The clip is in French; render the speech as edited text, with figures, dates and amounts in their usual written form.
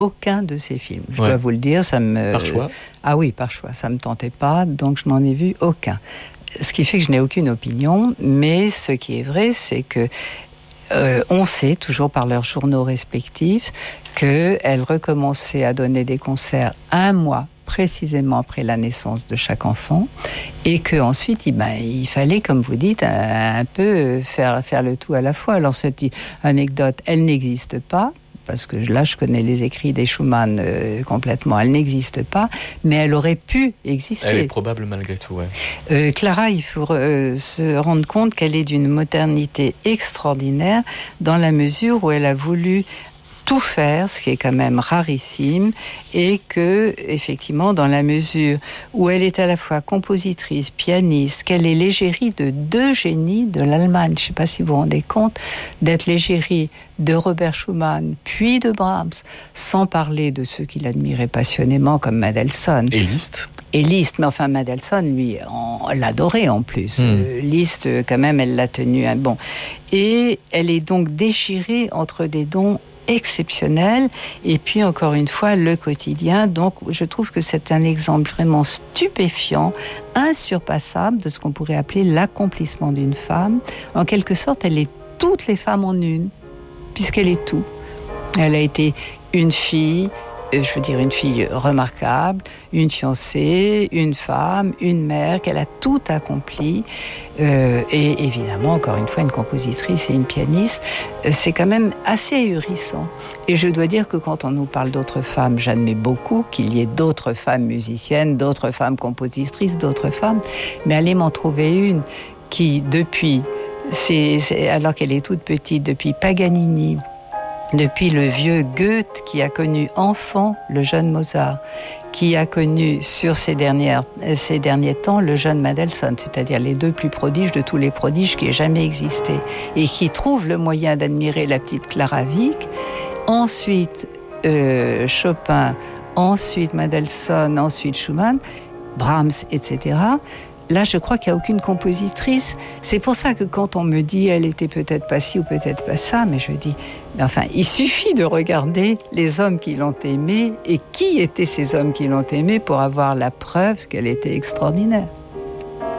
aucun de ses films. Je dois vous le dire, ça me... Par choix ? Ah oui, par choix. Ça me tentait pas, donc je n'en ai vu aucun. Ce qui fait que je n'ai aucune opinion, mais ce qui est vrai, c'est que on sait, toujours par leurs journaux respectifs, qu'elles recommençaient à donner des concerts 1 mois précisément après la naissance de chaque enfant, et qu'ensuite, il fallait, comme vous dites, un peu faire le tout à la fois. Alors, cette anecdote, elle n'existe pas, parce que là, je connais les écrits des Schumann complètement, elle n'existe pas, mais elle aurait pu exister. Elle est probable malgré tout, ouais. Clara, il faut se rendre compte qu'elle est d'une modernité extraordinaire, dans la mesure où elle a voulu tout faire, ce qui est quand même rarissime, et que, effectivement, dans la mesure où elle est à la fois compositrice, pianiste, qu'elle est l'égérie de 2 génies de l'Allemagne. Je ne sais pas si vous vous rendez compte d'être l'égérie de Robert Schumann, puis de Brahms, sans parler de ceux qui l'admiraient passionnément, comme Mendelssohn. Et Liszt. Mais enfin, Mendelssohn, lui, l'adorait en plus. Liszt, quand même, elle l'a tenu un bon. Et elle est donc déchirée entre des dons exceptionnel, et puis encore une fois le quotidien. Donc je trouve que c'est un exemple vraiment stupéfiant, insurpassable de ce qu'on pourrait appeler l'accomplissement d'une femme. En quelque sorte, elle est toutes les femmes en une, puisqu'elle est tout. Elle a été une fille, une fille remarquable, une fiancée, une femme, une mère, qu'elle a tout accompli, et évidemment, encore une fois, une compositrice et une pianiste. C'est quand même assez ahurissant. Et je dois dire que quand on nous parle d'autres femmes, j'admets beaucoup qu'il y ait d'autres femmes musiciennes, d'autres femmes compositrices, d'autres femmes, mais allez m'en trouver une qui, depuis, alors qu'elle est toute petite, depuis Paganini, depuis le vieux Goethe qui a connu enfant le jeune Mozart, qui a connu sur ces derniers temps le jeune Mendelssohn, c'est-à-dire les 2 plus prodiges de tous les prodiges qui aient jamais existé, et qui trouve le moyen d'admirer la petite Clara Wieck. Ensuite Chopin, ensuite Mendelssohn, ensuite Schumann, Brahms, etc. Là, je crois qu'il n'y a aucune compositrice. C'est pour ça que quand on me dit elle était peut-être pas ci ou peut-être pas ça, mais je dis, enfin, il suffit de regarder les hommes qui l'ont aimée et qui étaient ces hommes qui l'ont aimée pour avoir la preuve qu'elle était extraordinaire.